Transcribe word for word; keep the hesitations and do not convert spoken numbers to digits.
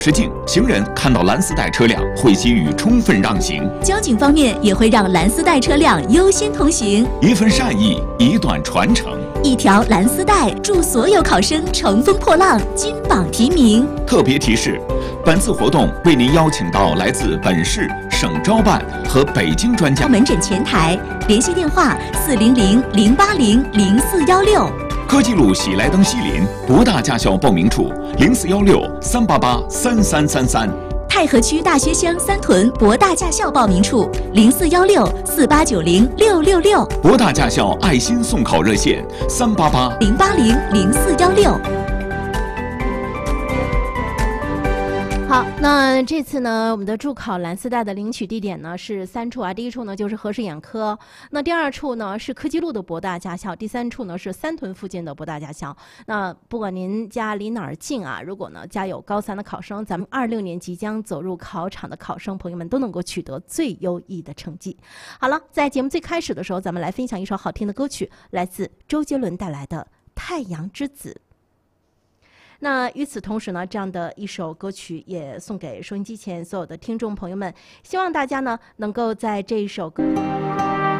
实境，行人看到蓝丝带车辆会给予充分让行； 交警方面也会让蓝丝带车辆优先通行。 一份善意，一段传承。 一条蓝丝带，祝所有考生乘风破浪，金榜题名。 特别提示：本次活动为您邀请到来自本市、省招办和北京专家。 门诊前台联系电话：四零零零八零零四幺六。 科技路喜来登西林博大驾校报名处：零四幺六三八八三三三三。 太和区大学乡三屯博大驾校报名处：零四幺六四八九零六六六。 博大驾校爱心送考热线：三八八零八零零四幺六。 好，那这次呢，我们的助考蓝丝带的领取地点呢是三处啊。第一处呢就是和氏眼科，那第二处呢是科技路的博大驾校，第三处呢是三屯附近的博大驾校。那不管您家离哪儿近啊，如果呢家有高三的考生，咱们二六年即将走入考场的考生朋友们都能够取得最优异的成绩。好了，在节目最开始的时候，咱们来分享一首好听的歌曲，来自周杰伦带来的《太阳之子》。那与此同时呢，这样的一首歌曲也送给收音机前所有的听众朋友们，希望大家呢能够在这一首歌